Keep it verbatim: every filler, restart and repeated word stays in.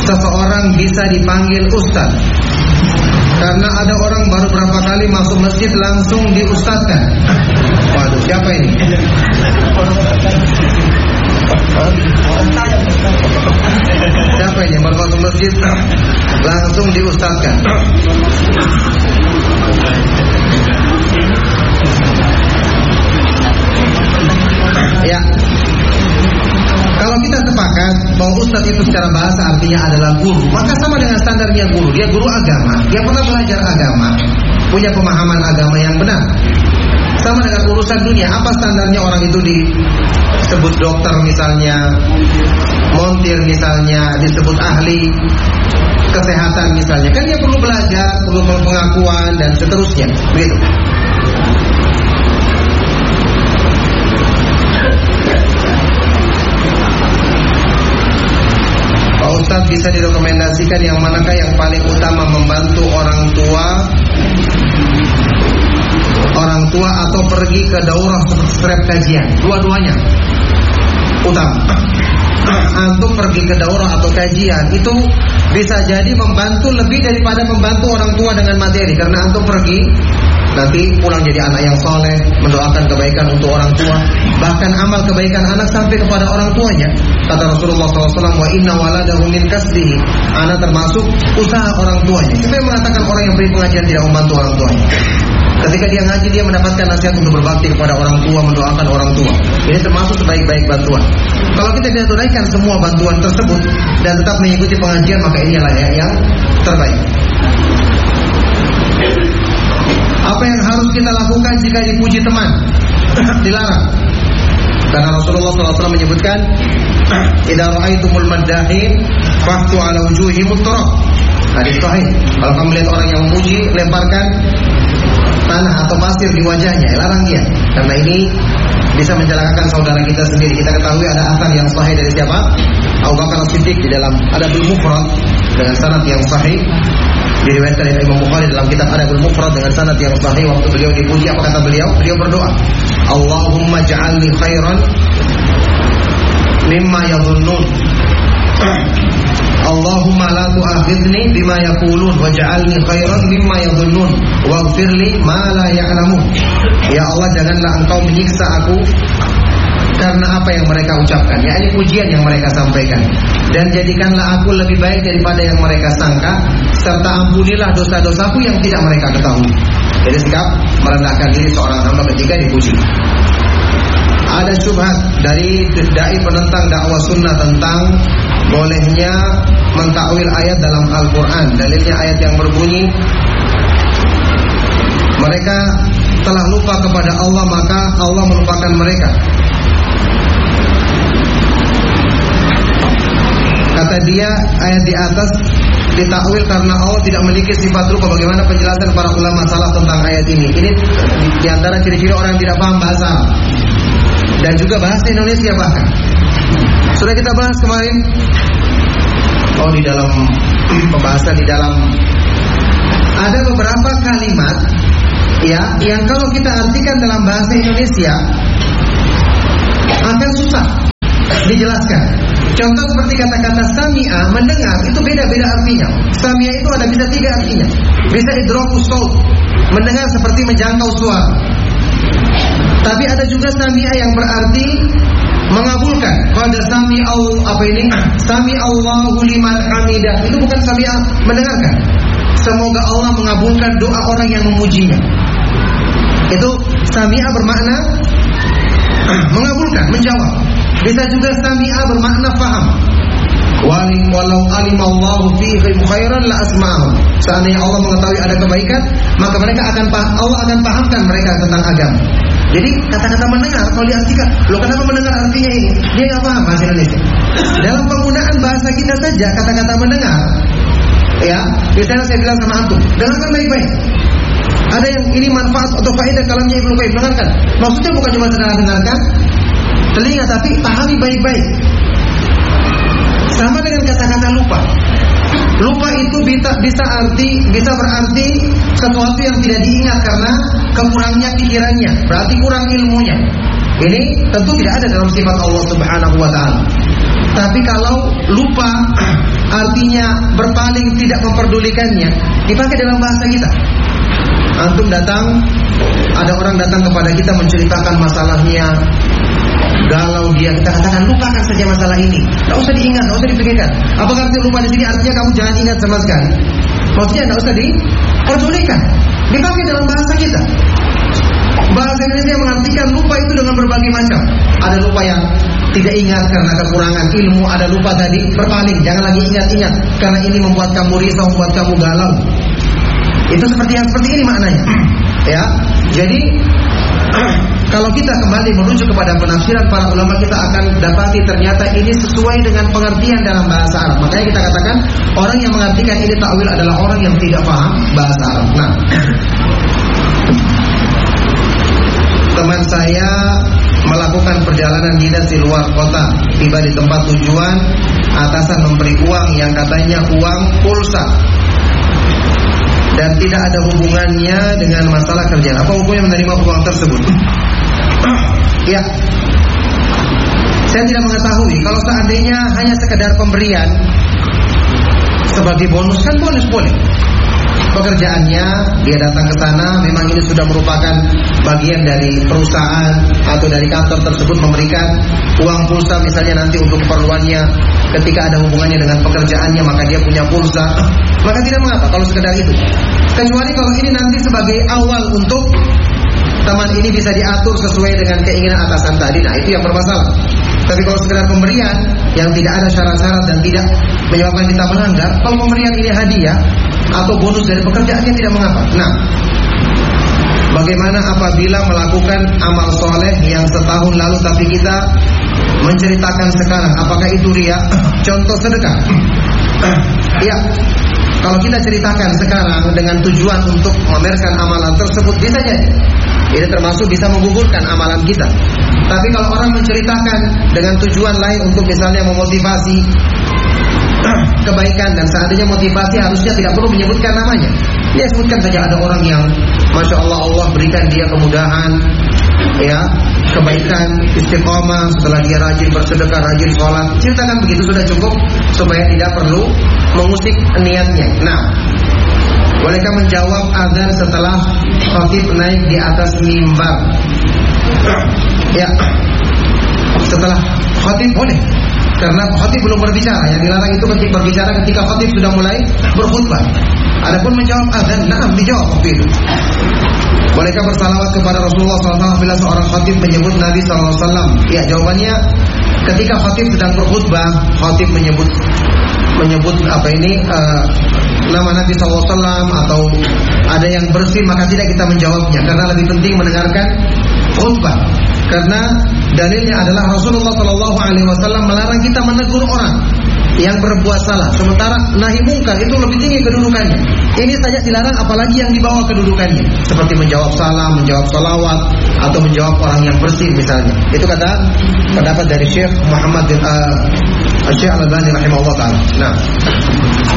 seseorang bisa dipanggil ustaz? Karena ada orang baru berapa kali masuk masjid langsung diustazkan. Waduh, siapa ini? Siapa ini yang baru masuk masjid langsung diustazkan? Ya, kalau kita sepakat bahwa ustaz itu secara bahasa artinya adalah guru, maka sama dengan standarnya guru. Dia guru agama, dia pernah belajar agama, punya pemahaman agama yang benar. Sama dengan urusan dunia, apa standarnya orang itu disebut dokter misalnya, montir misalnya, disebut ahli kesehatan misalnya. Kan dia perlu belajar, perlu pengakuan dan seterusnya, begitu. Pak Ustadz, bisa direkomendasikan yang manakah yang paling utama, membantu orang tua orang tua atau pergi ke daurah strep kajian? Dua-duanya utama. Antum pergi ke daurah atau kajian itu bisa jadi membantu lebih daripada membantu orang tua dengan materi. Karena antum pergi, nanti pulang jadi anak yang soleh, mendoakan kebaikan untuk orang tua, bahkan amal kebaikan anak sampai kepada orang tuanya. Kata Rasulullah shallallahu alaihi wasallam, wa inna waladahu min kasbihi, anak termasuk usaha orang tuanya. Siapa yang mengatakan orang yang beri pengajian tidak membantu orang tuanya? Ketika dia ngaji, dia mendapatkan nasihat untuk berbakti kepada orang tua, mendoakan orang tua. Ini termasuk sebaik-baik bantuan. Kalau kita tidak tunaikan semua bantuan tersebut dan tetap mengikuti pengajian, maka inilah yang terbaik. Apa yang harus kita lakukan jika dipuji teman? Dilarang. Karena Rasulullah shallallahu alaihi wasallam menyebutkan, idza ra'aitumul maddahin fahtu ala wujuhihim turab. Hadis sahih. Kalau kamu lihat orang yang memuji, lemparkan tanah atau pasir di wajahnya, larang dia. Karena ini bisa mencelakakan saudara kita sendiri. Kita ketahui ada asar yang sahih dari siapa? Abu Bakar As-Siddiq di dalam Adabul Mufrad dengan sanad yang sahih. Diriwayatkan oleh Imam Bukhari dalam kitab Adabul Mufrad dengan sanad yang sahih. Waktu beliau dipuji, apa kata beliau? Beliau berdoa, Allahumma ja'alni khairan mimma yadhunnun, Allahumma la tu'akhidni bima yaqulun waj'alni khairan mimma yadhunnun waghfirli ma la ya'lamun. Ya Allah, janganlah engkau menyiksa aku karena apa yang mereka ucapkan, yakni pujian yang mereka sampaikan, dan jadikanlah aku lebih baik daripada yang mereka sangka, serta ampunilah dosa-dosaku yang tidak mereka ketahui. Jadi sikap merendahkan diri seorang hamba ketika dipuji. Ada syubhat dari dai penentang dakwah sunnah tentang bolehnya mentakwil ayat dalam Al-Quran. Dalilnya ayat yang berbunyi, mereka telah lupa kepada Allah maka Allah melupakan mereka. Kata dia, ayat di atas ditakwil karena Allah tidak memiliki sifat rupa. Bagaimana penjelasan para ulama salaf tentang ayat ini? Ini di antara ciri-ciri orang yang tidak paham bahasa dan juga bahasa Indonesia bahkan. Sudah kita bahas kemarin. Oh, di dalam pembahasan di dalam ada beberapa kalimat ya yang kalau kita artikan dalam bahasa Indonesia akan susah dijelaskan. Contoh seperti kata-kata sami'a, mendengar, itu beda-beda artinya. Sami'a itu ada bisa tiga artinya. Bisa idrakus saut, mendengar seperti menjangkau suara. Tapi ada juga sami'a yang berarti mengabulkan. Kalau ada sami'a apa ini? Sami'allahu liman hamidah, itu bukan sami'a mendengarkan. Semoga Allah mengabulkan doa orang yang memujinya. Itu sami'a bermakna mengabulkan, menjawab. Bisa juga sami'a bermakna faham. Walau alimallahu fihim khairan la asma'ahum. Seandainya Allah mengetahui ada kebaikan, maka mereka akan Allah akan pahamkan mereka tentang agama. Jadi kata-kata mendengar kalau diartikan, loh kenapa mendengar artinya ini? Dia nggak paham bahasa Indonesia. Dalam penggunaan bahasa kita saja kata-kata mendengar, ya, misalnya saya bilang sama antum, dengarkan baik-baik. Ada yang ini manfaat atau faedah kalamnya Ibnu Qayyim, dengarkan. Maksudnya bukan cuma dengarkan telinga, tapi pahami baik-baik. Sama dengan kata-kata lupa. Lupa itu bisa, bisa arti bisa berarti sesuatu yang tidak diingat karena kekurangnya pikirannya, berarti kurang ilmunya. Ini tentu tidak ada dalam sifat Allah Subhanahu wa taala. Tapi kalau lupa artinya berpaling, tidak memperdulikannya, dipakai dalam bahasa kita. Antum datang, ada orang datang kepada kita menceritakan masalahnya, galau dia, kita katakan lupakan saja masalah ini, tidak usah diingat, tidak usah dipikirkan. Apakah arti lupa di sini? Artinya kamu jangan ingat sama sekali. Maksudnya tidak usah diperdulikan, dipakai dalam bahasa kita. Bahasa Indonesia mengartikan lupa itu dengan berbagai macam. Ada lupa yang tidak ingat karena kekurangan ilmu, ada lupa tadi berpaling, jangan lagi ingat-ingat karena ini membuat kamu risau, membuat kamu galau. Itu seperti yang seperti ini maknanya. Ya, jadi kalau kita kembali merujuk kepada penafsiran para ulama, kita akan dapati ternyata ini sesuai dengan pengertian dalam bahasa Arab. Makanya kita katakan orang yang mengartikan ini takwil adalah orang yang tidak paham bahasa Arab. Nah, teman saya melakukan perjalanan dinas di luar kota, tiba di tempat tujuan, atasan memberi uang yang katanya uang pulsa dan tidak ada hubungannya dengan masalah kerjaan. Apa hukumnya menerima uang tersebut? Ya, saya tidak mengetahui. Kalau seandainya hanya sekedar pemberian sebagai bonus, kan bonus boleh. Pekerjaannya dia datang ke sana, memang ini sudah merupakan bagian dari perusahaan atau dari kantor tersebut memberikan uang pulsa misalnya nanti untuk keperluannya. Ketika ada hubungannya dengan pekerjaannya maka dia punya pulsa, maka tidak mengapa kalau sekedar itu. Kecuali kalau ini nanti sebagai awal untuk teman ini bisa diatur sesuai dengan keinginan atasan tadi, nah itu yang bermasalah. Tapi kalau sekedar pemberian yang tidak ada syarat-syarat dan tidak menyebabkan kita melanggar, kalau pemberian ini hadiah atau bonus dari pekerjaannya tidak mengapa. Nah, bagaimana apabila melakukan amal soleh yang setahun lalu tapi kita menceritakan sekarang, apakah itu riya? Contoh sedekah. Ya, kalau kita ceritakan sekarang dengan tujuan untuk memamerkan amalan tersebut, bisa jadi ini termasuk bisa menggugurkan amalan kita. Tapi kalau orang menceritakan dengan tujuan lain untuk misalnya memotivasi kebaikan, dan seandainya motivasi harusnya tidak perlu menyebutkan namanya, dia sebutkan saja ada orang yang Masya Allah, Allah berikan dia kemudahan, ya, kebaikan, istiqomah setelah dia rajin bersedekah, rajin sholat, ceritakan begitu sudah cukup supaya tidak perlu mengusik niatnya. Nah, bolehkah menjawab azan setelah khatib naik di atas mimbar? Ya, setelah khatib boleh, karena khatib belum berbicara. Yang dilarang itu ketika berbicara ketika khatib sudah mulai berkhutbah. Adapun menjawab azan, nah dijawab waktu itu. Bolehkah bersalawat kepada Rasulullah shallallahu alaihi wasallam bila seorang khatib menyebut Nabi shallallahu alaihi wasallam? Ya, jawabannya ketika khatib sedang berkhutbah, khatib menyebut menyebut apa ini uh, nama Nabi shallallahu alaihi wasallam atau ada yang bersih, maka tidak kita menjawabnya karena lebih penting mendengarkan khutbah. Karena dalilnya adalah Rasulullah shallallahu alaihi wasallam melarang kita menegur orang yang berbuat salah, sementara nahi mungkar itu lebih tinggi kedudukannya. Ini saja dilarang, apalagi yang dibawa kedudukannya, seperti menjawab salam, menjawab salawat, atau menjawab orang yang bersih misalnya. Itu kata pendapat dari Syekh Muhammad bin uh, Syekh Al-Albani rahimahullah taala. Nah,